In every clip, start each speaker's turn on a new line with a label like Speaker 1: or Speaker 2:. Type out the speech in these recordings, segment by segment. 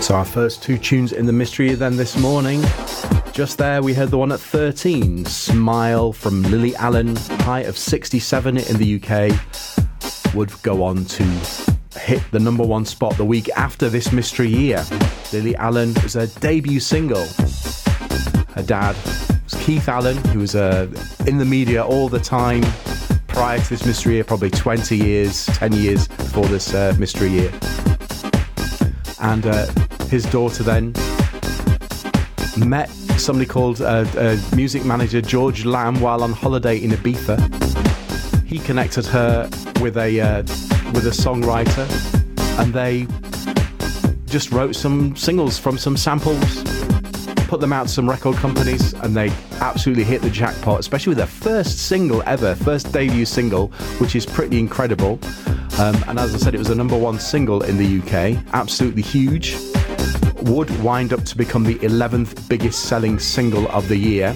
Speaker 1: So our first two tunes in the mystery then this morning. Just there we heard the one at 13, Smile from Lily Allen, high of 67 in the UK, would go on to hit the number one spot the week after this mystery year. Lily Allen was her debut single. Her dad was Keith Allen, who was in the media all the time prior to this mystery year, probably 10 years before this mystery year. And his daughter then met somebody called music manager George Lamb while on holiday in Ibiza. He connected her with a songwriter, and they just wrote some singles from some samples, put them out to some record companies, and they absolutely hit the jackpot, especially with their first single ever, first debut single, which is pretty incredible. And as I said, it was the number one single in the UK, absolutely huge. Would wind up to become the 11th biggest selling single of the year.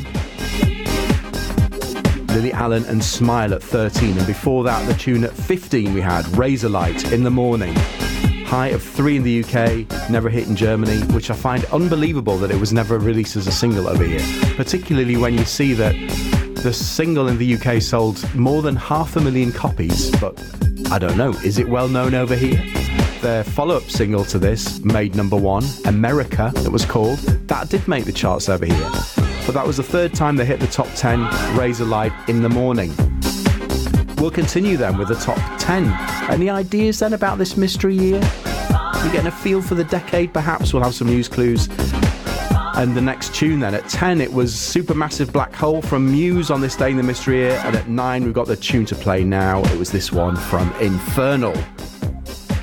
Speaker 1: Lily Allen and Smile at 13, and before that the tune at 15 we had Razorlight, In the Morning, high of 3 in the UK, never hit in Germany, which I find unbelievable that it was never released as a single over here, particularly when you see that the single in the UK sold more than 500,000 copies, but I don't know, is it well known over here? Their follow-up single to this made number one, America, it was called. That did make the charts over here. But that was the third time they hit the top 10, Razorlight, In the Morning. We'll continue then with the top 10. Any ideas then about this mystery year? We're getting a feel for the decade, perhaps. We'll have some news clues. And the next tune then, at 10, it was Supermassive Black Hole from Muse on this day in the mystery year. And at 9, we've got the tune to play now. It was this one from Infernal.